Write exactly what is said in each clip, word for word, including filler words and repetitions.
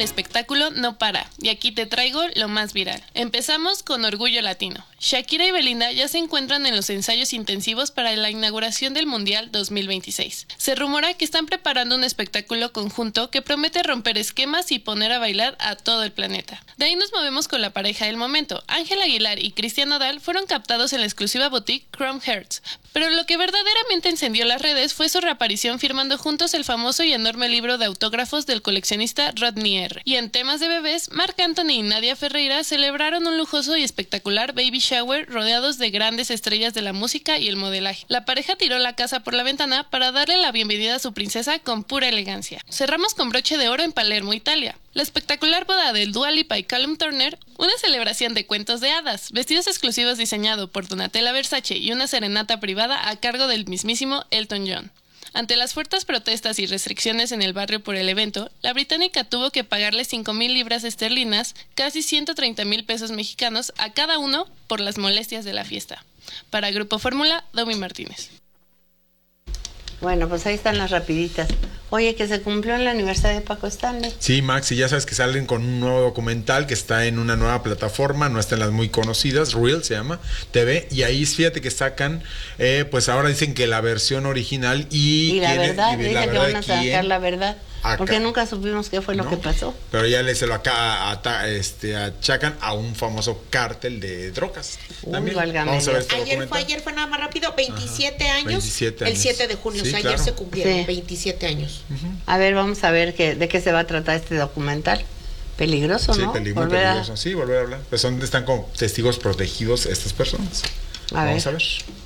del espectáculo no para, y aquí te traigo lo más viral. Empezamos con Orgullo Latino. Shakira y Belinda ya se encuentran en los ensayos intensivos para la inauguración del Mundial dos mil veintiséis. Se rumora que están preparando un espectáculo conjunto que promete romper esquemas y poner a bailar a todo el planeta. De ahí nos movemos con la pareja del momento. Ángel Aguilar y Cristian Nodal fueron captados en la exclusiva boutique Chrome Hearts, pero lo que verdaderamente encendió las redes fue su reaparición firmando juntos el famoso y enorme libro de autógrafos del coleccionista Rodney R. Y en temas de bebés, Marc Anthony y Nadia Ferreira celebraron un lujoso y espectacular baby shower rodeados de grandes estrellas de la música y el modelaje. La pareja tiró la casa por la ventana para darle la bienvenida a su princesa con pura elegancia. Cerramos con broche de oro en Palermo, Italia. La espectacular boda del Dua Lipa y Callum Turner, una celebración de cuentos de hadas, vestidos exclusivos diseñados por Donatella Versace y una serenata privada a cargo del mismísimo Elton John. Ante las fuertes protestas y restricciones en el barrio por el evento, la británica tuvo que pagarle cinco mil libras esterlinas, casi ciento treinta mil pesos mexicanos, a cada uno por las molestias de la fiesta. Para Grupo Fórmula, Domi Martínez. Bueno, pues ahí están las rapiditas. Oye, que se cumplió el aniversario de Paco Stanley. Sí, Max, y ya sabes que salen con un nuevo documental que está en una nueva plataforma, no está en las muy conocidas, Reel se llama, T V, y ahí fíjate que sacan, eh, pues ahora dicen que la versión original y... Y la quién es- verdad, y dicen la que verdad van a de quién. sacar la verdad. Acá. Porque nunca supimos qué fue lo ¿No? que pasó. Pero ya le se lo acá ata- este, achacan a un famoso cártel de drogas. Uy, También. válgame Vamos a ver este Ayer fue, documental. ayer fue nada más rápido, veintisiete años, veintisiete el años. siete de junio, Sí, o sea, claro. ayer se cumplieron Sí. veintisiete años. A ver, vamos a ver qué, de qué se va a tratar este documental. Peligroso, Sí, ¿no? peli- muy Volver a- peligroso. Sí, volver a hablar. Pues son, están como testigos protegidos estas personas. A Vamos ver. a ver.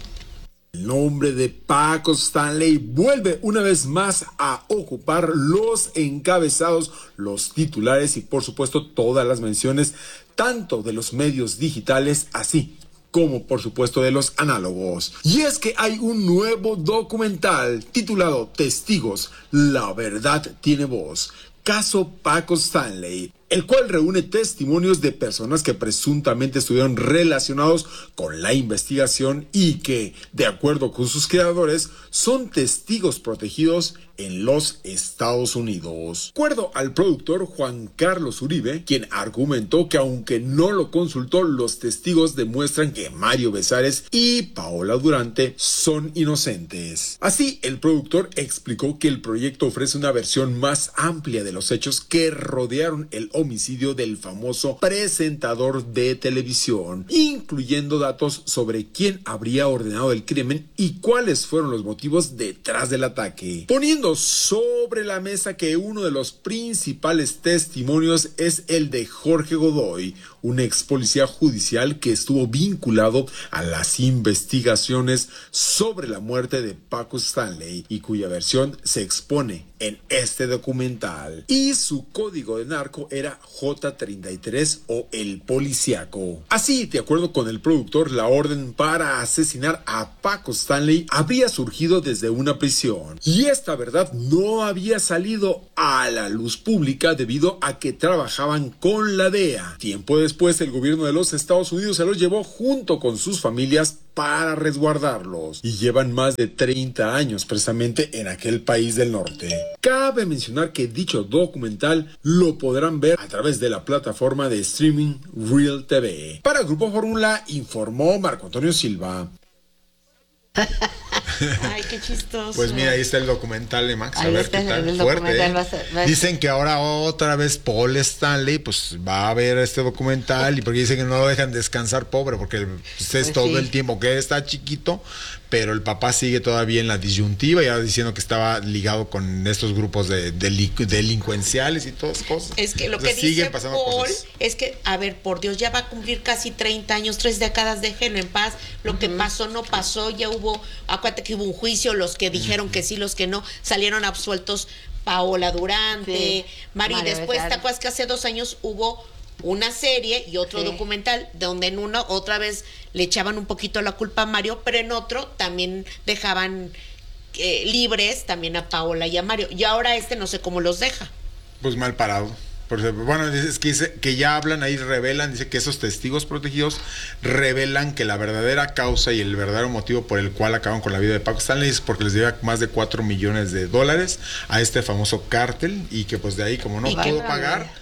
El nombre de Paco Stanley vuelve una vez más a ocupar los encabezados, los titulares y por supuesto todas las menciones, tanto de los medios digitales así como por supuesto de los análogos. Y es que hay un nuevo documental titulado Testigos, la verdad tiene voz. Caso Paco Stanley, el cual reúne testimonios de personas que presuntamente estuvieron relacionados con la investigación y que, de acuerdo con sus creadores, son testigos protegidos en los Estados Unidos. De acuerdo al productor Juan Carlos Uribe, quien argumentó que aunque no lo consultó, los testigos demuestran que Mario Besares y Paola Durante son inocentes. Así, el productor explicó que el proyecto ofrece una versión más amplia de los hechos que rodearon el homicidio del famoso presentador de televisión, incluyendo datos sobre quién habría ordenado el crimen y cuáles fueron los motivos detrás del ataque, poniendo sobre la mesa que uno de los principales testimonios es el de Jorge Godoy, un ex policía judicial que estuvo vinculado a las investigaciones sobre la muerte de Paco Stanley y cuya versión se expone en este documental. Y su código de narco era J treinta y tres o el policíaco. Así, de acuerdo con el productor, la orden para asesinar a Paco Stanley habría surgido desde una prisión. Y esta verdad no había salido a la luz pública debido a que trabajaban con la D E A. Tiempo después, el gobierno de los Estados Unidos se los llevó junto con sus familias para resguardarlos y llevan más de treinta años precisamente en aquel país del norte. Cabe mencionar que dicho documental lo podrán ver a través de la plataforma de streaming Reel T V. Para Grupo Fórmula informó Marco Antonio Silva. Ay, qué chistoso. Pues mira, ahí está el documental de Max. A Ahí ver está qué tal. el Fuerte, documental, ¿eh? va a ser- va a- Dicen que ahora otra vez Paul Stanley pues va a ver este documental y porque dicen que no lo dejan descansar, pobre, porque el- pues, es Pues todo sí. el tiempo que él está chiquito, pero el papá sigue todavía en la disyuntiva y ahora diciendo que estaba ligado con estos grupos de, deli- delincuenciales y todas cosas. Es que lo O sea, que siguen dice pasando Paul cosas. es que, a ver, por Dios, ya va a cumplir casi treinta años, tres décadas, déjenlo en paz. Lo que pasó no pasó, ya hubo, acuérdate que hubo un juicio, los que dijeron que sí, los que no, salieron absueltos Paola Durante, Sí, Mari, Mario después, ¿te Besares. acuerdas que hace dos años hubo una serie y otro Sí. documental donde en uno otra vez le echaban un poquito la culpa a Mario, pero en otro también dejaban eh, libres también a Paola y a Mario, y ahora este no sé cómo los deja. Pues mal parado. Por ejemplo, bueno, es que, dice, que ya hablan ahí, revelan, dice que esos testigos protegidos revelan que la verdadera causa y el verdadero motivo por el cual acaban con la vida de Paco Stanley es porque les debía más de cuatro millones de dólares a este famoso cártel y que pues de ahí como no Y que- pudo pagar,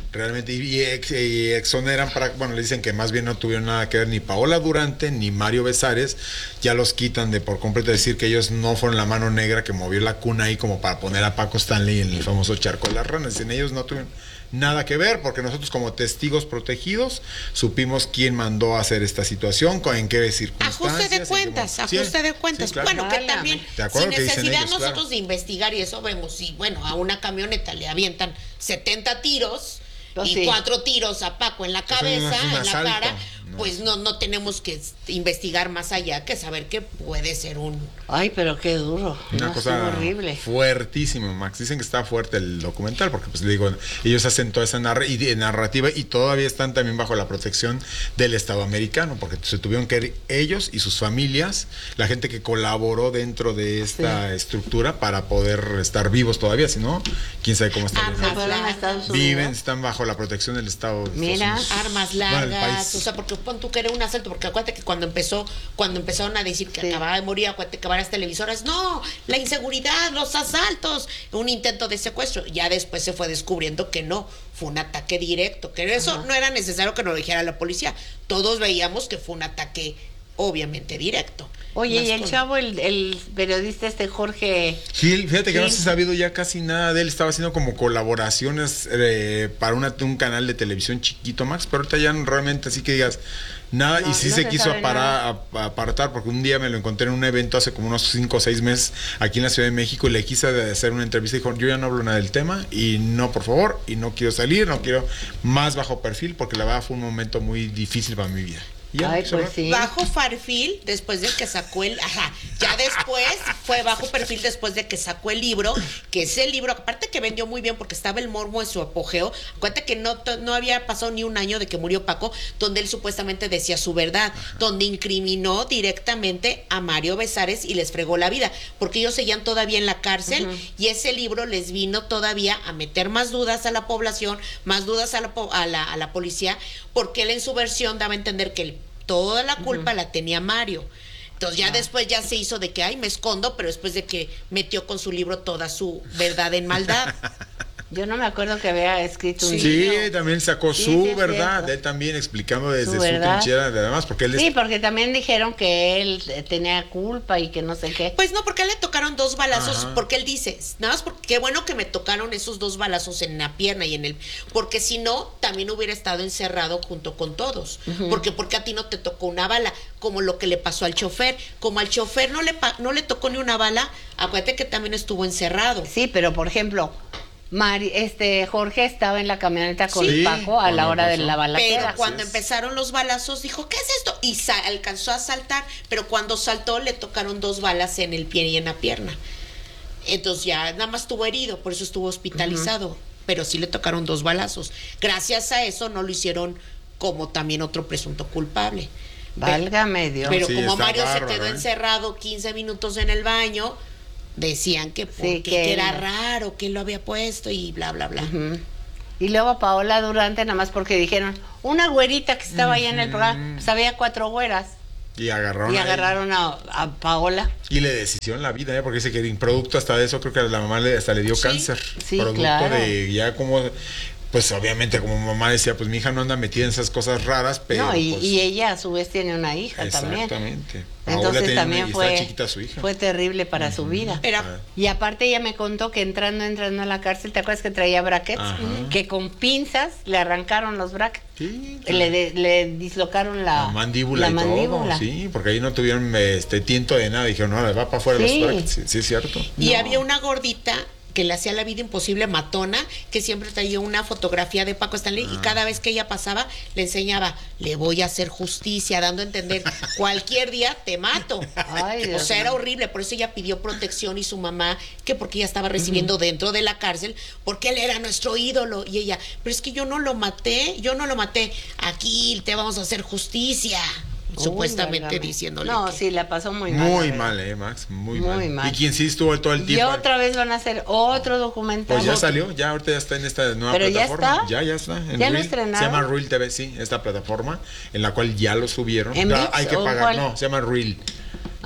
realmente, y, ex, y exoneran para, bueno, le dicen que más bien no tuvieron nada que ver ni Paola Durante ni Mario Besares, ya los quitan de por completo, decir que ellos no fueron la mano negra que movió la cuna ahí como para poner a Paco Stanley en el famoso charco de las ranas. Dicen, ellos no tuvieron nada que ver, porque nosotros como testigos protegidos supimos quién mandó a hacer esta situación, en qué circunstancias. Ajuste de cuentas, sí, ajuste de cuentas. sí, claro. Bueno, que también, sin que necesidad ellos, nosotros claro. de investigar, y eso vemos, y bueno, a una camioneta le avientan setenta tiros Pues y sí. cuatro tiros a Paco en la Eso no cabeza, es un en la asalto, cara, no. pues no, no tenemos que investigar más allá que saber que puede ser un... Ay, pero qué duro. Una no, cosa estuvo horrible. fuertísima, Max. Dicen que está fuerte el documental porque, pues, le digo, ellos hacen toda esa narra y de- narrativa y todavía están también bajo la protección del Estado americano, porque se tuvieron que ir ellos y sus familias, la gente que colaboró dentro de esta estructura para poder estar vivos todavía, si no, quién sabe cómo Ah, estarían. Se fueron a Estados Unidos. Viven, están bajo la protección del Estado. de Mira, Estados Unidos. armas Bueno, el largas, país. o sea, porque pon tú que era un asalto, porque acuérdate que cuando empezó, cuando empezaron a decir que Sí. acababa de morir, acuérdate que varias televisoras, no, la inseguridad, los asaltos, un intento de secuestro, ya después se fue descubriendo que no, fue un ataque directo, que eso Ajá. no era necesario que lo dijera la policía, todos veíamos que fue un ataque obviamente directo. Oye, Más y el con- chavo, el, el periodista este Jorge... Gil, fíjate que no Gil. se ha sabido ya casi nada de él, estaba haciendo como colaboraciones eh, para una, un canal de televisión chiquito, Max, pero ahorita ya no, realmente así que digas nada, No, y sí no se, se quiso sabe aparar, a- apartar, porque un día me lo encontré en un evento hace como unos cinco o seis meses aquí en la Ciudad de México y le quise hacer una entrevista y dijo, yo ya no hablo nada del tema y no, por favor, y no quiero salir, no quiero más bajo perfil, porque la verdad fue un momento muy difícil para mi vida. Y ya, Ay, eso, pues ¿no? sí. Bajo perfil, después de que sacó el... Ajá, ya después fue bajo perfil después de que sacó el libro, que ese libro, aparte que vendió muy bien porque estaba el morbo en su apogeo, acuérdate que no, to- no había pasado ni un año de que murió Paco, donde él supuestamente decía su verdad, donde incriminó directamente a Mario Besares y les fregó la vida, porque ellos seguían todavía en la cárcel y ese libro les vino todavía a meter más dudas a la población, más dudas a la, po- a la, a la policía, porque él en su versión daba a entender que el toda la culpa la tenía Mario. Entonces ya después ya se hizo de que, ay, me escondo, pero después de que metió con su libro toda su verdad en maldad. Yo no me acuerdo que había escrito un Sí, Sí, libro. también sacó Sí, su sí, es verdad, cierto. él también explicando desde Su su, verdad. trinchera, además, porque él es Sí, porque también dijeron que él eh, tenía culpa y que no sé qué. Pues no, porque a él le tocaron dos balazos, Ajá. porque él dice, nada más porque qué bueno que me tocaron esos dos balazos en la pierna y en el, porque si no, también hubiera estado encerrado junto con todos, porque porque a ti no te tocó una bala, como lo que le pasó al chofer, como al chofer no le pa- no le tocó ni una bala, acuérdate que también estuvo encerrado. Sí, pero por ejemplo, Mari, este Jorge estaba en la camioneta con Sí, Paco a la cuando hora de pasó. la balacera. Pero cuando es. empezaron los balazos dijo, ¿qué es esto? Y sa- alcanzó a saltar, pero cuando saltó le tocaron dos balas en el pie y en la pierna. Entonces ya nada más estuvo herido, por eso estuvo hospitalizado, pero sí le tocaron dos balazos. Gracias a eso no lo hicieron como también otro presunto culpable. Válgame Dios. Pero Sí, como está Mario se bárbaro, quedó ¿eh? encerrado quince minutos en el baño, decían que, porque, Sí, que- que era raro, que él lo había puesto y bla, bla, bla. Ujú. Y luego Paola Durante, nada más porque dijeron, una güerita que estaba ahí en el programa, pues había cuatro güeras. y agarraron Y ahí. agarraron a, a Paola. Y le deshicieron la vida, ¿eh? Porque dice que en producto hasta de eso creo que a la mamá le, hasta le dio Sí, cáncer. sí, producto claro. de ya como, pues obviamente como mamá decía, pues mi hija no anda metida en esas cosas raras, pero no, y, pues, y ella a su vez tiene una hija también. exactamente. Paola Entonces tenía una- también y fue, está chiquita su hija. fue terrible para su vida. Era Y aparte ella me contó que entrando, entrando a la cárcel, ¿te acuerdas que traía brackets? Ajá. Que con pinzas le arrancaron los brackets. Sí, Le, de- le dislocaron la, la mandíbula la y mandíbula. todo, sí, porque ahí no tuvieron este tiento de nada, dijeron, no, le va para afuera Sí. los brackets, sí, sí es cierto. Y No. había una gordita que le hacía la vida imposible, matona, que siempre traía una fotografía de Paco Stanley y cada vez que ella pasaba le enseñaba, le voy a hacer justicia, dando a entender, cualquier día te mato. Ay, o Dios sea, era mío. horrible, por eso ella pidió protección y su mamá, que porque ella estaba recibiendo dentro de la cárcel, porque él era nuestro ídolo. Y ella, pero es que yo no lo maté, yo no lo maté, aquí te vamos a hacer justicia. Uy, Supuestamente válgame. diciéndole. No, que- sí, la pasó muy mal. Muy la verdad. mal, eh, Max, muy, Muy mal. mal. Y quien sí estuvo todo el Y tiempo. otra vez van a hacer otro documental. Pues ya salió, ya ahorita ya está en esta nueva ¿Pero ya plataforma. está? Ya, ya está. En ¿Ya lo Reel. estrenaron? Se llama Reel T V, sí, esta plataforma en la cual ya lo subieron. ¿En Ya ViX hay que o pagar, cuál? no, se llama Reel.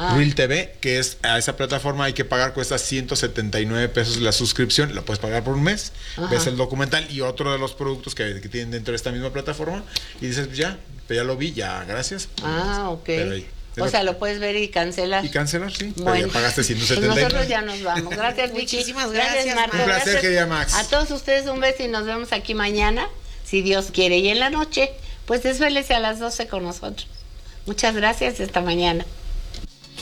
Ah. Reel T V, que es a esa plataforma hay que pagar, cuesta ciento setenta y nueve pesos la suscripción, la puedes pagar por un mes, Ajá. ves el documental y otro de los productos que, que tienen dentro de esta misma plataforma y dices, pues ya, pues ya lo vi, ya, gracias. Ah, ok. Pero ahí, O sea, lo puedes ver y cancelar. y cancelar, sí, pero Bueno, ya pagaste ciento pues setenta y nueve. nosotros ya nos vamos. Gracias, Vicky. Muchísimas gracias, Marco. Un placer, Gracias querida Max. A todos ustedes un beso y nos vemos aquí mañana, si Dios quiere. Y en la noche, pues desvélese a las doce con nosotros. Muchas gracias y hasta mañana.